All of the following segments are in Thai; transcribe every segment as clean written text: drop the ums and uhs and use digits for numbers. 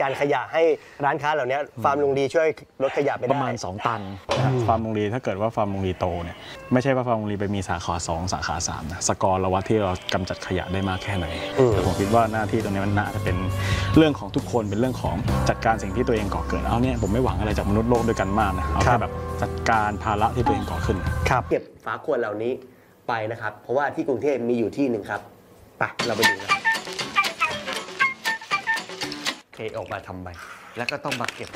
การขยะให้ร้านค้าเหล่านี้ฟาร์มลุงดีช่วยลดขยะไปได้ประมาณ2 ตันฟาร์มลุงดีถ้าเกิดว่าฟาร์มลุงดีโตเนี่ยไม่ใช่ว่าฟาร์มลุงดีไปมีสาขา2สาขา3นะสกอร์เราวัดที่เรากำจัดขยะได้มากแค่ไหนแต่ผมคิดว่าหน้าที่ตรงนี้มันน่าจะเป็นเรื่องของทุกคนเป็นเรื่องของจัดการสิ่งที่ตัวเองก่อเกิดเอาเนี่ยผมไม่หวังอะไรจากมนุษย์โลกด้วยกันมากนะเอาแค่แบบจัดการภาระที่ตัวเองก่อขึ้นครับเก็บฝาขวดเหล่านี้ไปนะครับเพราะว่าที่กรุงเทพมีอยู่ที่หนึ่งครับไปเราไปดูกันเทออกมาทำไมแล้วก็ต้องมาเก็บ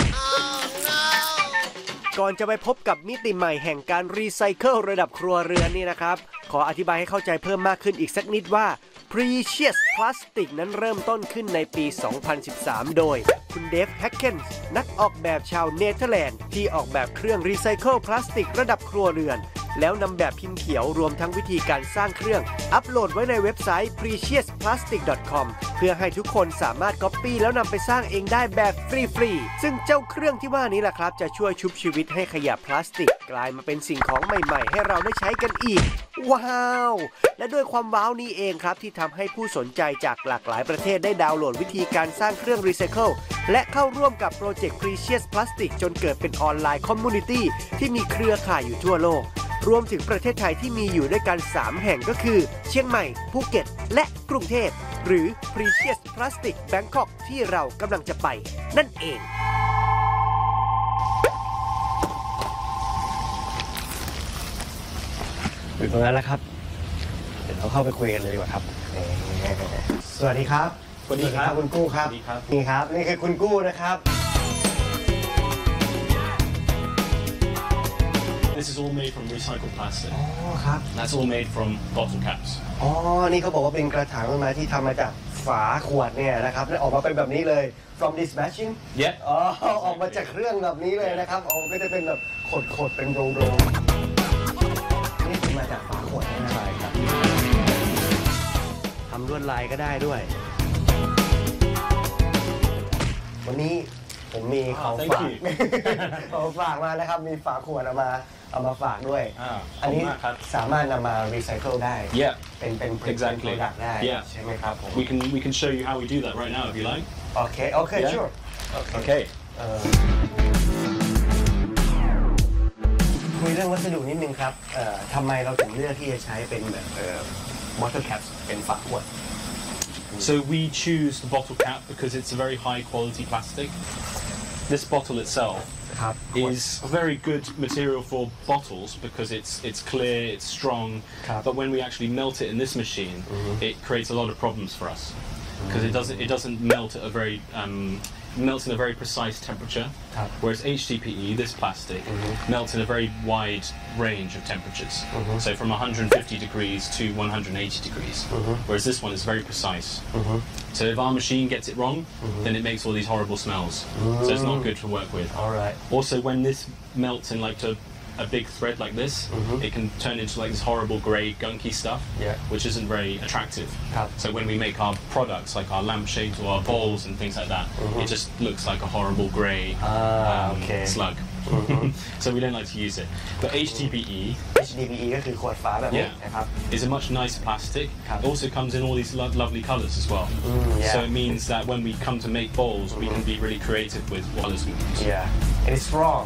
ก่อนจะไปพบกับมิติใหม่แห่งการรีไซเคิลระดับครัวเรือนนี่นะครับขออธิบายให้เข้าใจเพิ่มมากขึ้นอีกสักนิดว่า Precious Plastic นั้นเริ่มต้นขึ้นในปี 2013 โดยคุณเดฟแฮกเกนส์นักออกแบบชาวเนเธอร์แลนด์ที่ออกแบบเครื่องรีไซเคิลพลาสติกระดับครัวเรือนแล้วนำแบบพิมพ์เขียวรวมทั้งวิธีการสร้างเครื่องอัปโหลดไว้ในเว็บไซต์ preciousPlastic.com เพื่อให้ทุกคนสามารถก๊อปปี้แล้วนำไปสร้างเองได้แบบฟรีๆซึ่งเจ้าเครื่องที่ว่านี้แหละครับจะช่วยชุบชีวิตให้ขยะพลาสติกกลายมาเป็นสิ่งของใหม่ๆให้เราได้ใช้กันอีกว้าวและด้วยความว้าวนี้เองครับที่ทำให้ผู้สนใจจากหลากหลายประเทศได้ดาวน์โหลดวิธีการสร้างเครื่องรีไซเคิลและเข้าร่วมกับโปรเจกต์ Precious Plastic จนเกิดเป็นออนไลน์คอมมูนิตี้ที่มีเครือข่ายอยู่ทั่วโลกรวมถึงประเทศไทยที่มีอยู่ด้วยกัน3แห่งก็คือเชียงใหม่ภูเก็ตและกรุงเทพหรือ Precious Plastic Bangkok ที่เรากำลังจะไปนั่นเองถึงตรงนั้นแล้วครับเดี๋ยวเราเข้าไปคุยกันเลยดีกว่าครับสวัสดีครับสวัสดีครับคุณกู้ครับนี่ครับนี่คือคุณกู้นะครับ This is all made from recycled plastic. อ๋อครับ That's all made from bottle caps. อ๋อนี่เขาบอกว่าเป็นกระถางต้นไม้ที่ทำมาจากฝาขวดเนี่ยนะครับแล้วออกมาเป็นแบบนี้เลย from this machine Yeah. อ๋อออกมาจากเครื่องแบบนี้เลยนะครับออกก็จะเป็นแบบขดเป็นโรงนี่คือมาจากฝาขวดนะใช่ครับทำลวดลายก็ได้ด้วยวันนี้ผมมีของฝากของฝากมานะครับมีฝาขวดเอามาฝากด้วยอันนี้สามารถนำมารีไซเคิลได้ Yeah. เป็น Exactly. product ได้ Yeah. ใช่ไหมครับผม We can show you how we do that right now if you like. โอเค Yeah. sure Okay. คุยเรื่องวัสดุนิดนึงครับทำไมเราถึงเลือกที่จะใช้เป็นแบบbottle caps เป็นฝาขวด So we choose the bottle cap because it's a very high quality plastic. This bottle itself is a very good material for bottles because it's clear, it's strong. But when we actually melt it in this machine, it creates a lot of problems for us because it doesn't melt at a very melts in a very precise temperature, whereas HDPE, this plastic, melts in a very wide range of temperatures. So from 150 degrees to 180 degrees, whereas this one is very precise. So if our machine gets it wrong, then it makes all these horrible smells. So it's not good to work with. Also, when this melts in like a big thread like this, it can turn into like this horrible grey gunky stuff, which isn't very attractive. So when we make our products, like our lampshades or our bowls and things like that, it just looks like a horrible grey slug. So we don't like to use it. But HDPE ก็คือขวดฝาแบบนี้นะครับ is a much nicer plastic. It also comes in all these lovely colours as well. So it means that when we come to make bowls, we can be really creative with what colours we use. and it's strong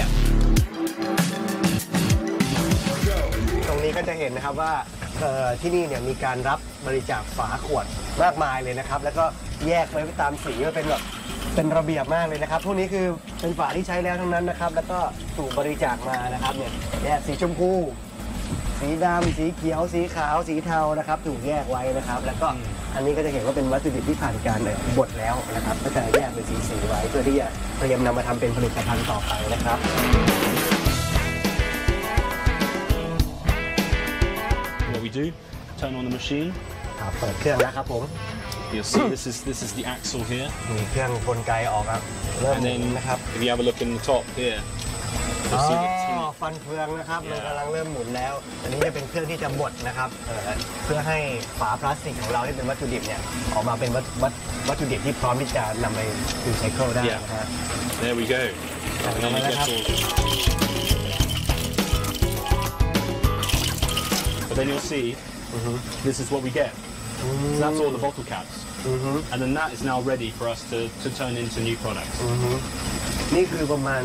ตรงนี้ก็จะเห็นนะครับว่าที่นี่เนี่ยมีการรับบริจาคฝาขวดมากมายเลยนะครับแล้วก็แยกไว้ตามสีว่าเป็นแบบเป็นระเบียบมากเลยนะครับพวกนี้คือเป็นฝาที่ใช้แล้วทั้งนั้นนะครับแล้วก็ถูกบริจาคมานะครับเนี่ยแยกสีชมพูสีดำสีเขียวสีขาวสีเทานะครับถูกแยกไว้นะครับแล้วก็อันนี้ก็จะเห็นว่าเป็นวัตถุดิบที่ผ่านการบดแล้วนะครับก็จะแยกเป็นสีไว้เพื่อที่จะเตรียมนำมาทำเป็นผลิตภัณฑ์ต่อไปนะครับ What we do, turn on the machine. ครับเปิดเครื่องแล้วครับผม You'll see this is the axle here. มีเครื่องกลไกออกครับเริ่ม And then นะครับ if you have a look in the top here, you'll see the ฟันเฟืองนะครับมันกำลังเริ่มหมุนแล้วอันนี้จะเป็นเครื่องที่จะบดนะครับเพื่อให้ฝาพลาสติกของเราที่เป็นวัตถุดิบเนี่ยออกมาเป็นวัตถุดิบที่พร้อมที่จะนำไปรีไซเคิลได้นะฮะ There we go. And then it gets all... But then you'll see, this is what we get. So that's all the bottle caps. and then that is now ready for us to turn into new products. นี่คือประมาณ